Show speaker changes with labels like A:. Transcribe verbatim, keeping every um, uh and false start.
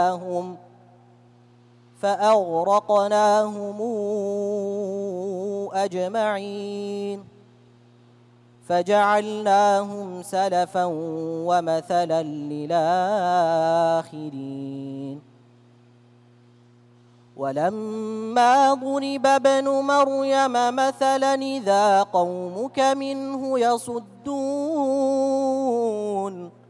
A: هم فأغرقناهم أجمعين فجعلناهم سلفا ومثلا للآخرين ولما ضرب ابن مريم مثلا إذا قومك منه يصدون